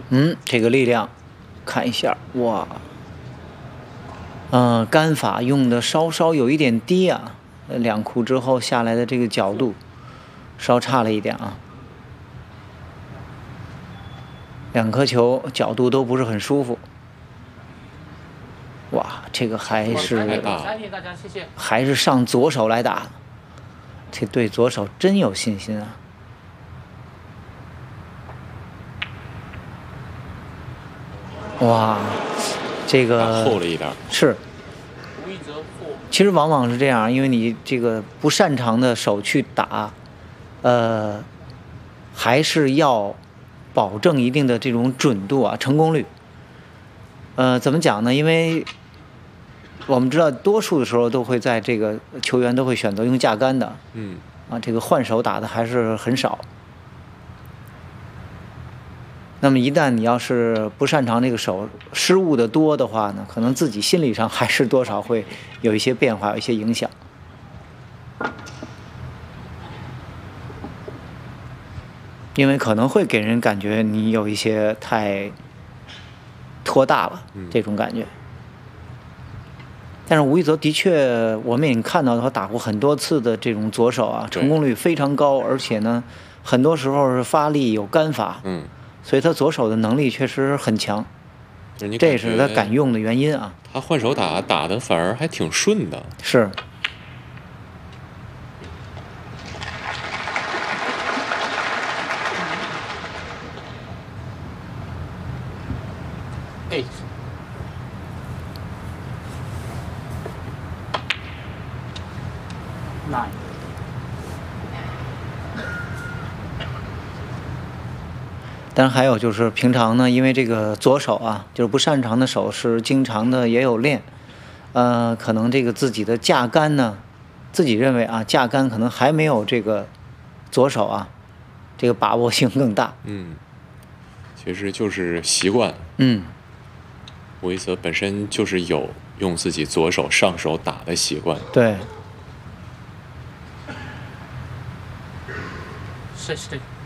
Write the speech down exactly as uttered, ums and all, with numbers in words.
嗯，这个力量，看一下，哇，嗯、呃，杆法用的稍稍有一点低啊，两库之后下来的这个角度稍差了一点啊，两颗球角度都不是很舒服。哇，这个还是还是上左手来打，这对左手真有信心啊。哇，这个厚了一点。 是。其实往往是这样，因为你这个不擅长的手去打，呃，还是要保证一定的这种准度啊，成功率。呃，怎么讲呢？因为我们知道，多数的时候都会在这个球员都会选择用架杆的， 嗯， 啊，这个换手打的还是很少。那么一旦你要是不擅长这个手，失误的多的话呢，可能自己心理上还是多少会有一些变化，有一些影响。因为可能会给人感觉你有一些太拖大了，这种感觉。但是吴一泽的确，我们也看到他打过很多次的这种左手啊，成功率非常高，而且呢，很多时候是发力有杆法。 嗯。 所以他左手的能力确实很强，这也是他敢用的原因啊。 他换手打打的反而还挺顺的。 是。 哎。nine。 当然还有就是平常呢，因为这个左手啊，就是不擅长的手是经常的也有练，呃，可能这个自己的架杆呢，自己认为啊，架杆可能还没有这个左手啊，这个把握性更大。 嗯，其实就是习惯。 嗯， 吴一泽本身就是有用自己左手上手打的习惯。 对。 sixty。